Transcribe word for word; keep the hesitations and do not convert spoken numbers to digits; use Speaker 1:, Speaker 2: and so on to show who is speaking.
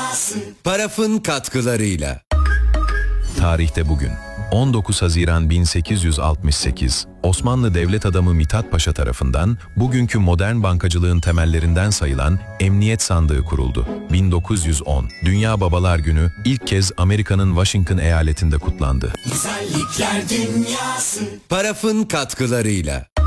Speaker 1: Paraf'ın katkılarıyla.
Speaker 2: Tarihte bugün on dokuz Haziran bin sekiz yüz altmış sekiz, Osmanlı devlet adamı Mithat Paşa tarafından bugünkü modern bankacılığın temellerinden sayılan Emniyet Sandığı kuruldu. bin dokuz yüz on, Dünya Babalar Günü ilk kez Amerika'nın Washington eyaletinde kutlandı.
Speaker 1: Güzellikler dünyası. Paraf'ın katkılarıyla.